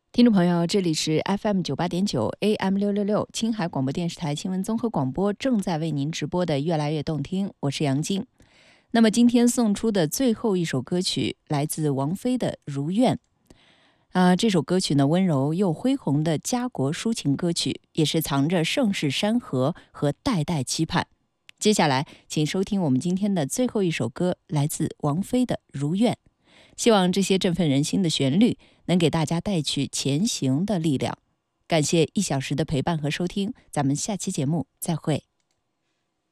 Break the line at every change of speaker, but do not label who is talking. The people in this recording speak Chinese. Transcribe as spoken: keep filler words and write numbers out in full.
听众朋友，这里是 F M 九八点九 A M 六六六青海广播电视台新闻综合广播，正在为您直播的越来越动听，我是杨晶。那么今天送出的最后一首歌曲来自王菲的《如愿》啊、这首歌曲呢温柔又恢宏的家国抒情歌曲，也是藏着盛世山河和代代期盼。接下来请收听我们今天的最后一首歌，来自王菲的《如愿》。希望这些振奋人心的旋律能给大家带去前行的力量。感谢一小时的陪伴和收听，咱们下期节目再会。